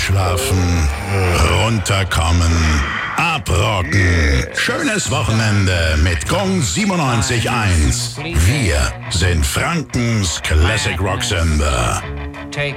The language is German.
Ausschlafen, runterkommen, abrocken. Schönes Wochenende mit Gong 97.1. Wir sind Frankens Classic Rock Sender.